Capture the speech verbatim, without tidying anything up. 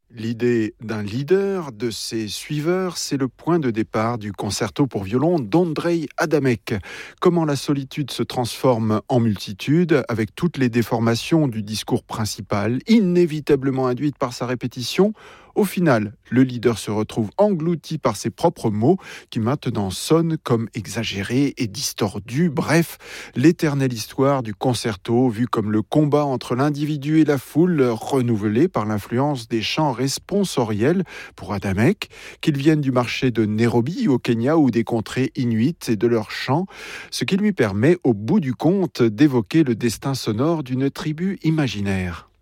L'idée d'un leader, de ses suiveurs, c'est le point de départ du concerto pour violon d'Ondřej Adamek. Comment la solitude se transforme en multitude avec toutes les déformations du discours principal, inévitablement induites par sa répétition. Au final, le leader se retrouve englouti par ses propres mots qui maintenant sonnent comme exagérés et distordus. Bref, l'éternelle histoire du concerto vue comme le combat entre l'individu et la foule, renouvelé par l'influence des chants responsoriels pour Adamek, qu'ils viennent du marché de Nairobi au Kenya ou des contrées inuites et de leurs chants, ce qui lui permet au bout du compte d'évoquer le destin sonore d'une tribu imaginaire.